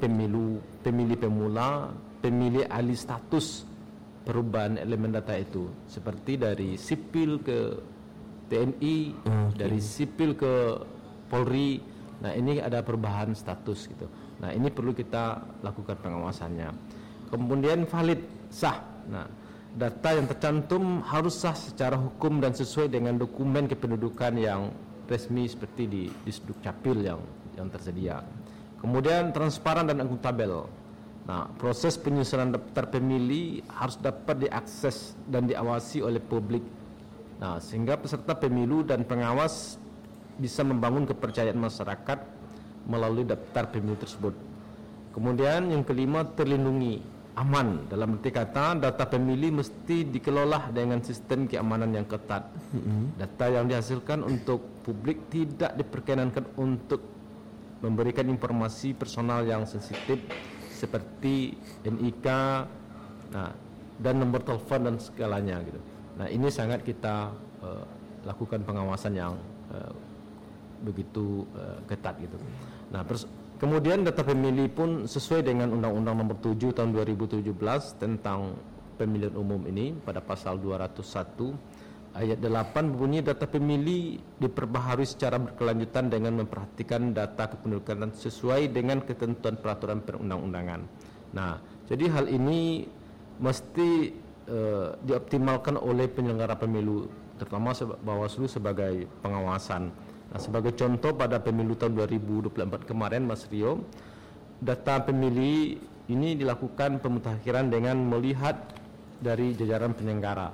pemilih pemula, pemilih alih status perubahan elemen data itu, seperti dari sipil ke TNI, dari sipil ke Polri. Nah, ini ada perubahan status gitu. Nah, ini perlu kita lakukan pengawasannya. Kemudian valid, sah. Nah, data yang tercantum harus sah secara hukum dan sesuai dengan dokumen kependudukan yang resmi seperti di Dukcapil yang tersedia. Kemudian transparan dan akuntabel. Nah, proses penyusunan daftar pemilih harus dapat diakses dan diawasi oleh publik. Nah, sehingga peserta pemilu dan pengawas bisa membangun kepercayaan masyarakat melalui daftar pemilih tersebut. Kemudian yang kelima, terlindungi, aman. Dalam arti kata, data pemilih mesti dikelola dengan sistem keamanan yang ketat. Data yang dihasilkan untuk publik tidak diperkenankan untuk memberikan informasi personal yang sensitif seperti NIK, dan nomor telepon dan segalanya gitu. Nah, ini sangat kita lakukan pengawasan yang begitu ketat gitu. Nah, kemudian data pemilih pun sesuai dengan Undang-Undang Nomor 7 Tahun 2017 tentang pemilihan umum ini pada pasal 201 ayat 8 berbunyi data pemilih diperbaharui secara berkelanjutan dengan memperhatikan data kependudukan sesuai dengan ketentuan peraturan perundang-undangan. Nah, jadi hal ini mesti dioptimalkan oleh penyelenggara pemilu, terutama Bawaslu sebagai pengawasan. Nah, sebagai contoh pada pemilu tahun 2024 kemarin, Mas Rio, data pemilih ini dilakukan pemutakhiran dengan melihat dari jajaran penyelenggara.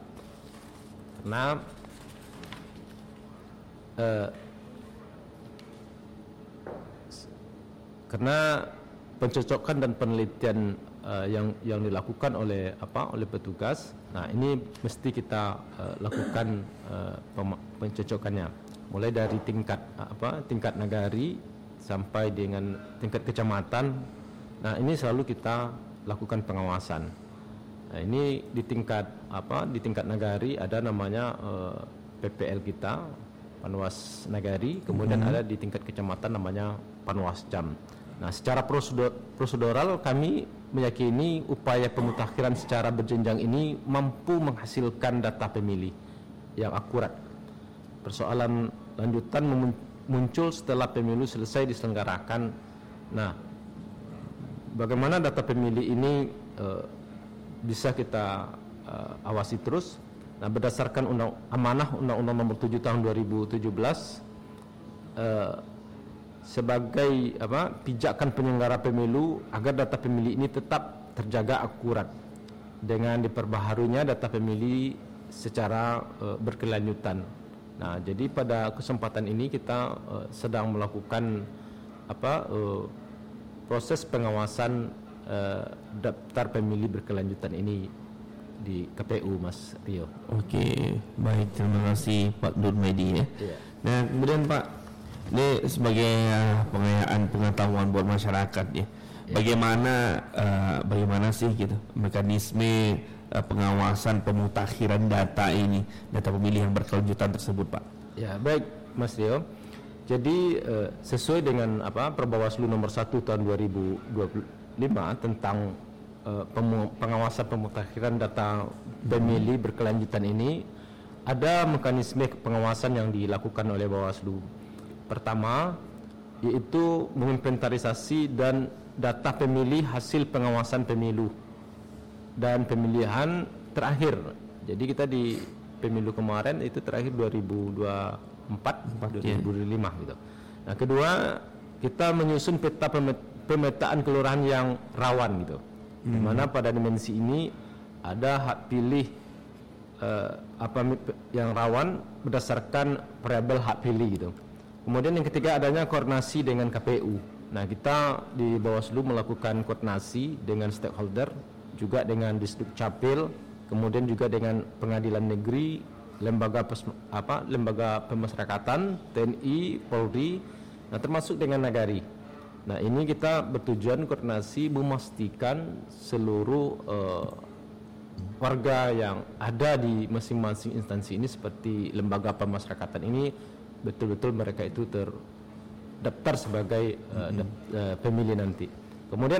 Karena pencocokan dan penelitian yang dilakukan oleh petugas. Nah, ini mesti kita lakukan pencocokannya, mulai dari tingkat nagari sampai dengan tingkat kecamatan. Nah, ini selalu kita lakukan pengawasan. Nah, ini di tingkat nagari ada namanya PPL kita, Panwas Nagari, kemudian ada di tingkat kecamatan namanya Panwascam. Nah, secara prosedural kami meyakini upaya pemutakhiran secara berjenjang ini mampu menghasilkan data pemilih yang akurat. Persoalan lanjutan muncul setelah pemilu selesai diselenggarakan. Nah, bagaimana data pemilih ini bisa kita awasi terus. Nah, berdasarkan Undang-Undang Nomor 7 Tahun 2017 sebagai pijakan penyelenggara pemilu agar data pemilih ini tetap terjaga akurat dengan diperbaharunya data pemilih secara berkelanjutan. Nah, jadi pada kesempatan ini kita sedang melakukan proses pengawasan daftar pemilih berkelanjutan ini di KPU, Mas Rio. Oke, baik, terima kasih Pak Durmedi ya. Iya. Nah, kemudian Pak, ini sebagai pengetahuan buat masyarakat ya. Bagaimana sih gitu mekanisme pengawasan pemutakhiran data pemilih yang berkelanjutan tersebut, Pak? Ya, baik, Mas Rio. Jadi sesuai dengan Perbawaslu Nomor 1 Tahun 2025 tentang pengawasan pemutakhiran data pemilih berkelanjutan ini, ada mekanisme pengawasan yang dilakukan oleh Bawaslu. Pertama, yaitu menginventarisasi dan data pemilih hasil pengawasan pemilu dan pemilihan terakhir. Jadi kita di pemilu kemarin itu terakhir 2024-2025 gitu. Nah, kedua, kita menyusun peta pemetaan kelurahan yang rawan gitu. Di mana pada dimensi ini ada hak pilih yang rawan berdasarkan variabel hak pilih gitu. Kemudian yang ketiga, adanya koordinasi dengan KPU. Nah, kita di Bawaslu melakukan koordinasi dengan stakeholder, juga dengan Dukcapil, kemudian juga dengan Pengadilan Negeri, lembaga pemasyarakatan, TNI, Polri, nah termasuk dengan Nagari. Nah, ini kita bertujuan koordinasi memastikan seluruh warga yang ada di masing-masing instansi ini seperti lembaga pemasyarakatan ini betul-betul mereka itu terdaftar sebagai pemilih nanti. Kemudian